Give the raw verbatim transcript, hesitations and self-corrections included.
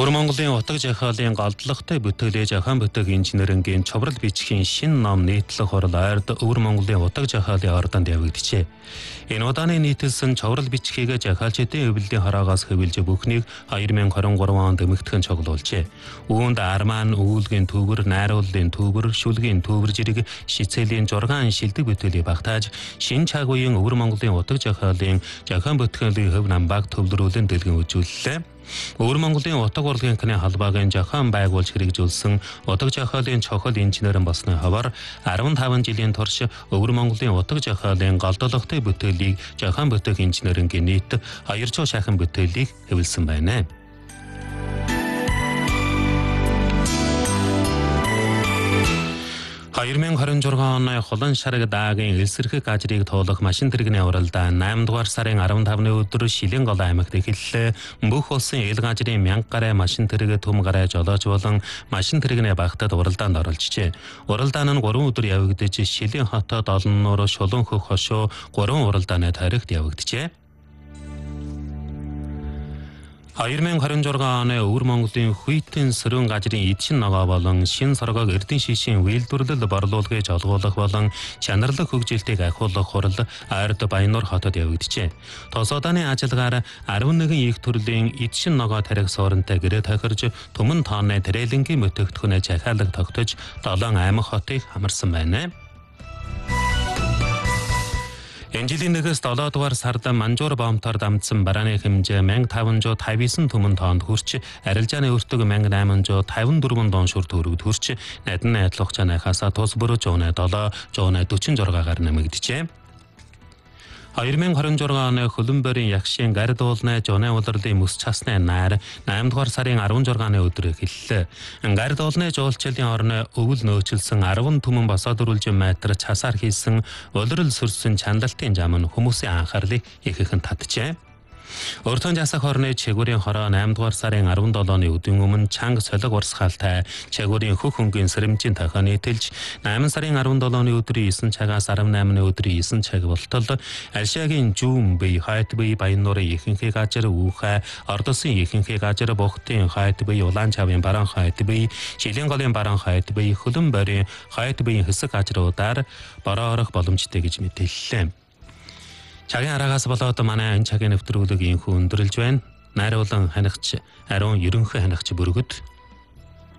Өвөр Монголын утга жахаалын галдлагатай бүтээлээ жахан бүтэг инженерингийн човрал бичгийн шин ном нийтлэх хурал ойрд Өвөр Монголын утга жахаалын ордонд явагдчихэ. Энэ удааны нийтэлсэн човрал бичгийг жахаалчдын өвлөлийн хараагаас хэвлж бүхнийг две тысячи двадцать три онд эмэгтгэн цуглуулжээ. Үүнд арман, үүлгийн төвөр, найрууллын төвөр, шүлгийн төвөр зэрэг шицэлийн зургаан шилдэг бүтээлийг багтааж, шин цаг үеийн Өвөр Монголын утга жахаалын жахан бүтгэлийн хөв намбаг төвлөрүүлэн дэлгэн үзүүллээ. Өвөр Монголын утга урлагийн халбаагийн жахан байгуулж хэрэгжүүлсэн утга жахаалын чухал инженерэн болсны хавар15 жилийн турш Өвөр Монголын утга жахаалын галдлагатай бүтээлийг жахан бүтээх инженерингийн нийт two hundred шахин бүтээлийг хэвлэсэн байна. две тысячи двадцать шесть оны Холон шараг даагийн элсэрхэг ажрыг туулах машин тэрэгний уралдаан eight дугаар сарын fifteen-ны өдөр Шилэн гол аймагт эхэллээ. Бүх улсын эл газрын one thousand гаруй машин тэрэг төм гарай жолооч болон машин тэрэгний багтад уралдаанд оролцжээ. Уралдаан нь three өдөр явагдаж Шилэн хотод олон нуур шулуун хөх хошуу three уралдааны тарихт явагджээ. две тысячи двадцать шесть оны Өвөр Монголын хүйтэн сөрөн газрын эдшин ногоо болон шин соргог эрдэн шишийн үйлдвэрлэл борлуулгыг олгуулах болон чанарлаг хөгжилтийг ахиулах хурал ойрд Баяннуур хотод явагдажээ. Тос удааны ажиллагаар eleven их төрлийн эдшин ногоо тарих сууринтай гэрээ тохирж төмөн тооны трээлэнгийн мөтөгдөхнөө захиалга тогтож seven аймаг хотыг хамарсан байна. Энэ жилийн нэгээс seven дугаар сард Манжуур бомтоор дамжсан барааны хэмжээ fifteen fifty-nine төмөн тоонд хүрч, арилжааны өртөг eight hundred fifty-four дон шүр төгрөгд хүрч, найдан найдлах чанахаас тус бүрж one seven forty-six-аар нэмэгдэжээ. две тысячи двадцать шесть оны Хөлбөмбөрийн ягшийн гар дуулны жуны улирлын мөс часны найр eight дугаар сарын sixteen-ны өдөр эхэллээ. Гар дуулны жуулчлалын орны өвөл нөөцлсөн ten түмэн босоод өрүүлж метр часаар хийсэн улирал сүрсэн чандалтын зам нь хүмүүсийн анхаарлыг ихэнх татжээ. Өртөн жасах орны чигүүрийн хороо eight дугаар сарын seventeen-ны өдийн өмнө чанга солиг урсгалтай чигүүрийн хөх хөнгөн сэрэмжийн тохионы тэлж eight сарын seventeen-ны өдрийн nine цагаас eighteen-ны өдрийн nine цаг болтол Альшагийн Жүүм бие хайт бие Баяннуурын ихэнхийг ажир үүхэ Ордосын ихэнхийг ажир Бохтын хайт бие Улаан чавын бараан хайт бие Шилэн голын бараан хайт бие Хөлбөмбөрийн хайт бие хэсэг ажруудаар бороо орох боломжтой гэж мэдээллээ. Цагийн араагаас болоод манай энэ цагийн нэвтрүүлэг инхүү өндөрлж байна. Найруулан ханигч, ариун ерөнхий ханигч бүргэд